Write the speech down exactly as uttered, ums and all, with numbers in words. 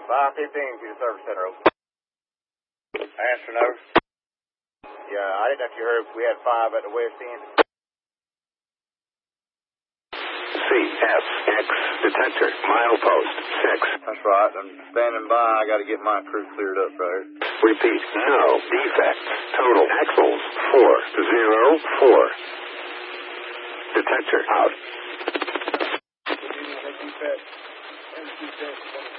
five fifteen to the service center, over. Answer, over. Yeah, I didn't know if you heard we had five at the west end. C S X detector, milepost six. That's right, I'm standing by. I got to get my crew cleared up right here. Repeat, no defects. Total axles four zero four. Detector out.